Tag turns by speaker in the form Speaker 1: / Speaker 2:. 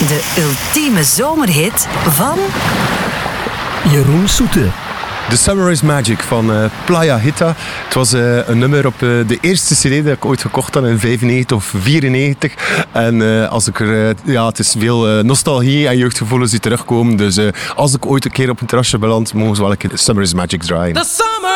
Speaker 1: de ultieme zomerhit van
Speaker 2: Jeroen Soete.
Speaker 3: The Summer is Magic van Playa Hita. Het was een nummer op de eerste cd dat ik ooit gekocht had in 95 of 94. En als ik er, het is veel nostalgie en jeugdgevoelens die terugkomen. Dus als ik ooit een keer op een terrasje beland, mogen ze wel een keer The Summer is Magic draaien.
Speaker 4: The summer